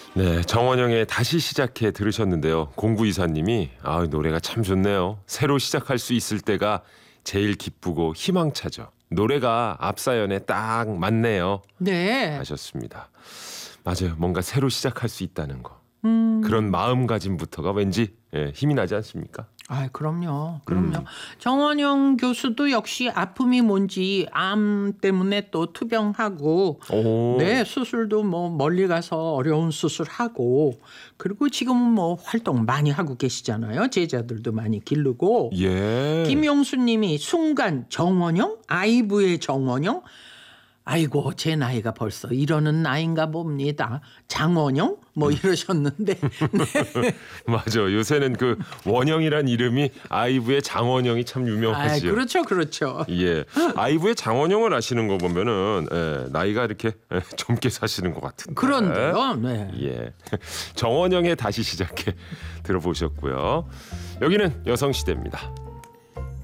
네, 정원영의 다시 시작해 들으셨는데요. 0924님이 노래가 참 좋네요. 새로 시작할 수 있을 때가 제일 기쁘고 희망차죠. 노래가 앞사연에 딱 맞네요. 네. 하셨습니다. 맞아요. 뭔가 새로 시작할 수 있다는 거. 그런 마음가짐부터가 왠지 힘이 나지 않습니까? 아, 그럼요. 정원영 교수도 역시 아픔이 뭔지 암 때문에 또 투병하고, 오. 네, 수술도 뭐 멀리 가서 어려운 수술하고, 그리고 지금은 뭐 활동 많이 하고 계시잖아요. 제자들도 많이 기르고. 예. 김용수님이 순간 정원영, 아이브의 정원영. 아이고, 제 나이가 벌써 이러는 나이인가 봅니다. 장원영 뭐 이러셨는데. 네. 맞아. 요새는 그 원영이란 이름이 아이브의 장원영이 참 유명하죠. 그렇죠. 예, 아이브의 장원영을 아시는 거 보면은 나이가 이렇게 젊게 사시는 것 같은데. 그런데요. 네. 예, 정원영의 다시 시작해 들어보셨고요. 여기는 여성시대입니다.